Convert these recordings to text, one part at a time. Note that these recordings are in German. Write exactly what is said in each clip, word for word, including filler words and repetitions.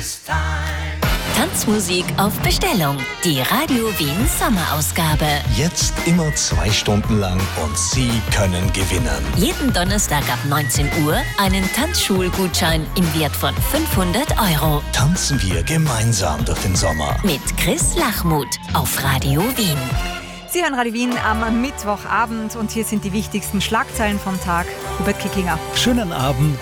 Tanzmusik auf Bestellung. Die Radio Wien Sommerausgabe. Jetzt immer zwei Stunden lang und Sie können gewinnen. Jeden Donnerstag ab neunzehn Uhr einen Tanzschulgutschein im Wert von fünfhundert Euro. Tanzen wir gemeinsam durch den Sommer. Mit Chris Lachmuth auf Radio Wien. Sie hören Radio Wien am Mittwochabend und hier sind die wichtigsten Schlagzeilen vom Tag. Hubert Kickinger. Schönen Abend.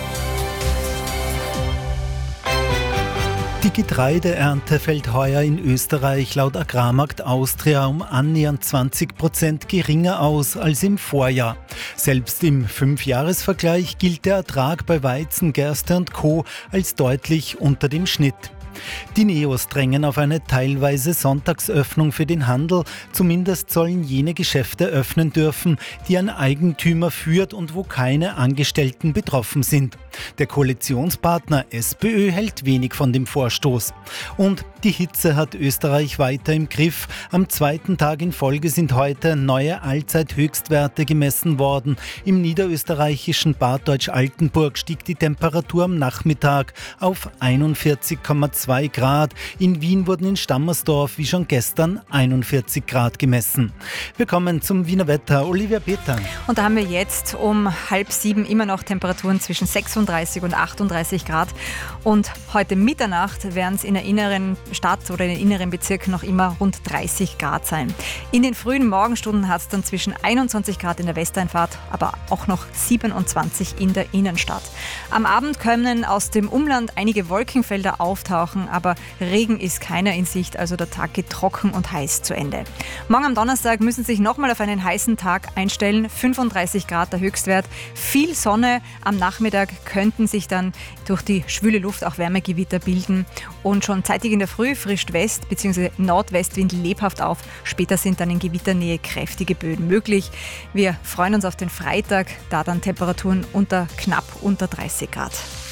Die Getreideernte fällt heuer in Österreich laut Agrarmarkt Austria um annähernd zwanzig Prozent geringer aus als im Vorjahr. Selbst im Fünfjahresvergleich gilt der Ertrag bei Weizen, Gerste und Co. als deutlich unter dem Schnitt. Die Neos drängen auf eine teilweise Sonntagsöffnung für den Handel. Zumindest sollen jene Geschäfte öffnen dürfen, die ein Eigentümer führt und wo keine Angestellten betroffen sind. Der Koalitionspartner SPÖ hält wenig von dem Vorstoß. Und die Hitze hat Österreich weiter im Griff. Am zweiten Tag in Folge sind heute neue Allzeithöchstwerte gemessen worden. Im niederösterreichischen Bad Deutsch-Altenburg stieg die Temperatur am Nachmittag auf einundvierzig Komma zwei Grad. In Wien wurden in Stammersdorf wie schon gestern einundvierzig Grad gemessen. Wir kommen zum Wiener Wetter. Olivia Peter. Und da haben wir jetzt um halb sieben immer noch Temperaturen zwischen sechsunddreißig und achtunddreißig Grad. Und heute Mitternacht werden es in der inneren Stadt oder in den inneren Bezirken noch immer rund dreißig Grad sein. In den frühen Morgenstunden hat es dann zwischen einundzwanzig Grad in der Westeinfahrt, aber auch noch siebenundzwanzig in der Innenstadt. Am Abend können aus dem Umland einige Wolkenfelder auftauchen, aber Regen ist keiner in Sicht, also der Tag geht trocken und heiß zu Ende. Morgen am Donnerstag müssen Sie sich nochmal auf einen heißen Tag einstellen, fünfunddreißig Grad der Höchstwert, viel Sonne, am Nachmittag könnten sich dann durch die schwüle Luft auch Wärmegewitter bilden und schon zeitig in der Früh frischt West- bzw. Nordwestwind lebhaft auf, später sind dann in Gewitternähe kräftige Böen möglich. Wir freuen uns auf den Freitag, da dann Temperaturen unter knapp unter dreißig Grad.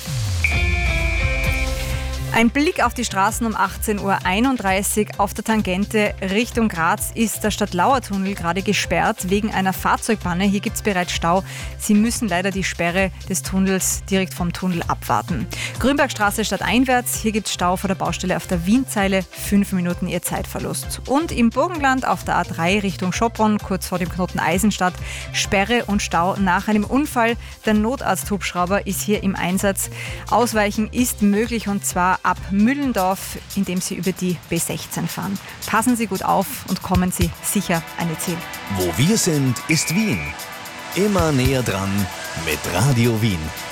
Ein Blick auf die Straßen um achtzehn Uhr einunddreißig. Auf der Tangente Richtung Graz ist der Stadtlauer-Tunnel gerade gesperrt wegen einer Fahrzeugpanne. Hier gibt es bereits Stau. Sie müssen leider die Sperre des Tunnels direkt vom Tunnel abwarten. Grünbergstraße stadteinwärts. Hier gibt es Stau vor der Baustelle auf der Wienzeile. Fünf Minuten Ihr Zeitverlust. Und im Burgenland auf der A drei Richtung Schopron, kurz vor dem Knoten Eisenstadt, Sperre und Stau nach einem Unfall. Der Notarzthubschrauber ist hier im Einsatz. Ausweichen ist möglich und zwar ab Müllendorf, indem Sie über die B sechzehn fahren. Passen Sie gut auf und kommen Sie sicher an Ihr Ziel. Wo wir sind, ist Wien. Immer näher dran mit Radio Wien.